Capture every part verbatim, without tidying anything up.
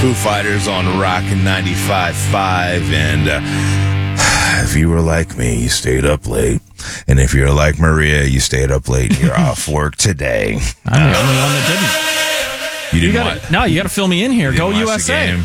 Foo Fighters on Rockin' ninety-five point five. And uh, if you were like me, you stayed up late. And if you're like Maria, you stayed up late. You're off work today. I'm the only one that didn't. You didn't You gotta, watch, no, you got to fill me in here. you Go didn't U watch S the A. game.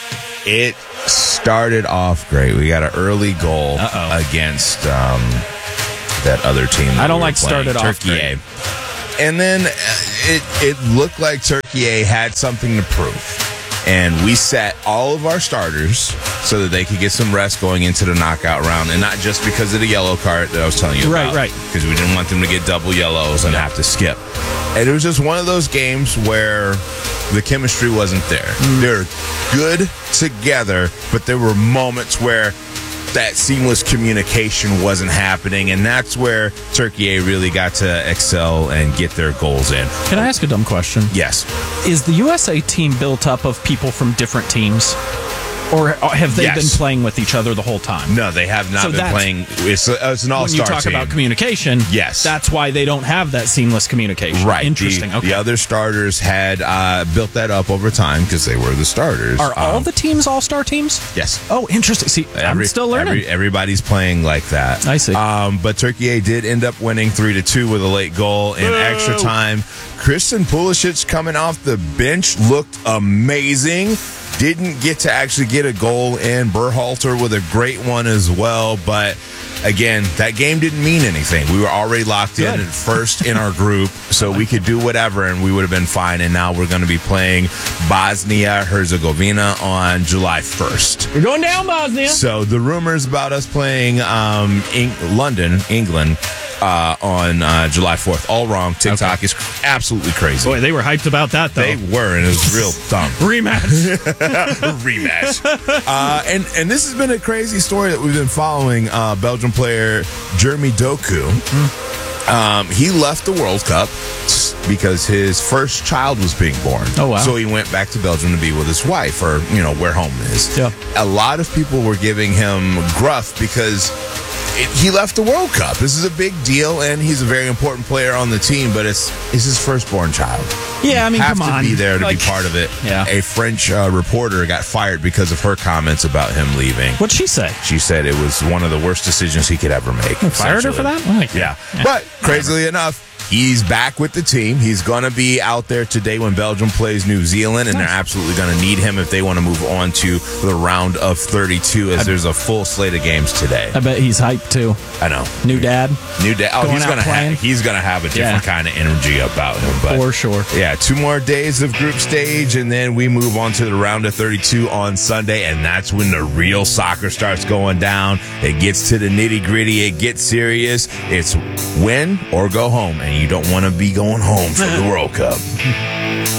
It started off great. We got an early goal Uh-oh. against um, that other team. that I don't we were like playing, started off Turkey great. A. And then uh, it it looked like Turkey A had something to prove. And we set all of our starters so that they could get some rest going into the knockout round. And not just because of the yellow card that I was telling you Right, about. right. Because we didn't want them to get double yellows and have to skip. And it was just one of those games where the chemistry wasn't there. Mm. They're good together, but there were moments where that seamless communication wasn't happening, and that's where Turkey A really got to excel and get their goals in. Can I ask a dumb question? Yes. Is the U S A team built up of people from different teams? Or have they Yes. been playing with each other the whole time? No, they have not So been that's- playing. It's, a, it's an When you all-star talk team. about communication, Yes. that's why they don't have that seamless communication. Right. Interesting. The, okay. the other starters had uh, built that up over time because they were the starters. Are all Um, the teams all-star teams? Yes. Oh, interesting. See, I'm Every- still learning. every- everybody's playing like that. I see. Um, but Turkey A did end up winning three to two with a late goal in extra time. Kristen Pulisic coming off the bench looked amazing. Didn't get to actually get a goal in. Berhalter with a great one as well. But again, that game didn't mean anything. We were already locked in Good. at first in our group, so we could do whatever and we would have been fine. And now we're going to be playing Bosnia-Herzegovina on July first. We're going down, Bosnia. So the rumors about us playing um, in London, England, uh, on uh, July fourth, all wrong. TikTok Okay. is absolutely crazy. Boy, they were hyped about that, though. They were, and it was real dumb. Rematch. Rematch. Uh, and, and this has been a crazy story that we've been following. Uh, Belgian player Jeremy Doku. Um, he left the World Cup because his first child was being born. Oh, wow. So he went back to Belgium to be with his wife, or, you know, where home is. Yeah. A lot of people were giving him gruff because it, he left the World Cup. This is a big deal, and he's a very important player on the team, but it's, it's his firstborn child. Yeah, I mean, You have come to on. be there to Like, be part of it. yeah. A French uh, reporter got fired because of her comments about him leaving. What'd she say? She said it was one of the worst decisions he could ever make. Fired her for essentially. that? Like, Yeah. But crazily enough, he's back with the team. He's going to be out there today when Belgium plays New Zealand, and they're absolutely going to need him if they want to move on to the round of thirty-two, as there's a full slate of games today. I bet he's hyped, too. I know. New dad. New day. Oh, Going he's out gonna playing? have he's gonna have a different Yeah. kind of energy about him. But For sure. yeah, two more days of group stage, and then we move on to the round of thirty-two on Sunday, and that's when the real soccer starts going down. It gets to the nitty gritty. It gets serious. It's win or go home, and you don't want to be going home for the World Cup.